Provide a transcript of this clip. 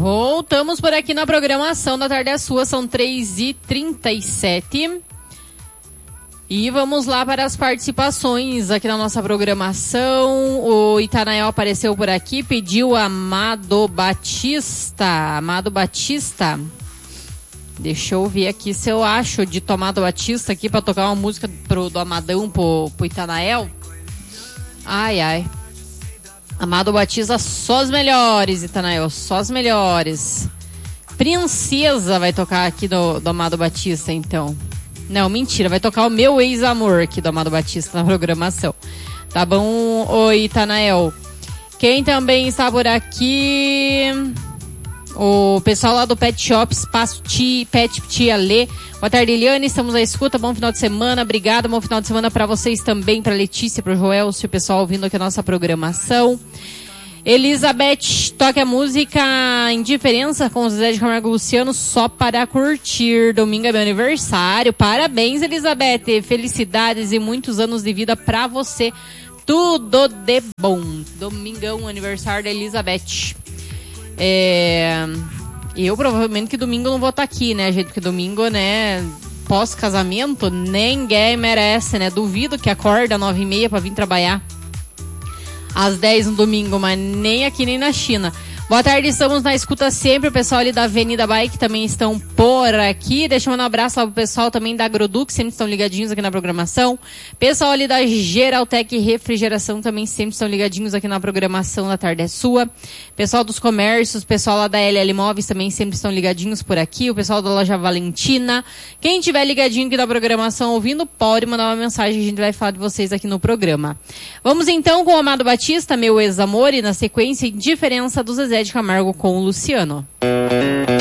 Voltamos por aqui na programação da Tarde é Sua, são 3h37. E vamos lá para as participações aqui na nossa programação. O Itanael apareceu por aqui, pediu Amado Batista. Amado Batista. Deixa eu ver aqui se eu acho de Amado Batista aqui para tocar uma música do Amadão pro Itanael. Ai, ai. Amado Batista, só as melhores, Itanael, só as melhores. Princesa vai tocar aqui do Amado Batista, então. Não, mentira, vai tocar o Meu Ex-Amor aqui do Amado Batista na programação. Tá bom, oi, Itanael. Quem também está por aqui... O pessoal lá do Pet Shop, Espaço Pet Tia Lê. Boa tarde, Eliane, estamos à escuta, bom final de semana, obrigado, bom final de semana para vocês também, para Letícia, para o Joelcio, o pessoal ouvindo aqui a nossa programação. Elizabeth, toque a música Indiferença com o Zezé de Camargo e Luciano só para curtir. Domingo é meu aniversário, parabéns, Elizabeth, felicidades e muitos anos de vida para você, tudo de bom. Domingão, aniversário da Elizabeth. Eu provavelmente que domingo não vou estar aqui, né, gente? Porque domingo, né, pós-casamento, ninguém merece, né? Duvido que acorda às 9h30 pra vir trabalhar às 10 no domingo, mas nem aqui nem na China. Boa tarde, estamos na escuta sempre. O pessoal ali da Avenida Bike também estão por aqui. Deixa eu mandar um abraço lá pro pessoal também da Agrodux, sempre estão ligadinhos aqui na programação. Pessoal ali da Geraltec Refrigeração também sempre estão ligadinhos aqui na programação da Tarde é Sua. Pessoal dos comércios, pessoal lá da LL Móveis também sempre estão ligadinhos por aqui. O pessoal da Loja Valentina. Quem tiver ligadinho aqui na programação ouvindo, pode mandar uma mensagem, a gente vai falar de vocês aqui no programa. Vamos então com o Amado Batista, Meu Ex-Amor, e na sequência, Indiferença do Zezé de Camargo com o Luciano.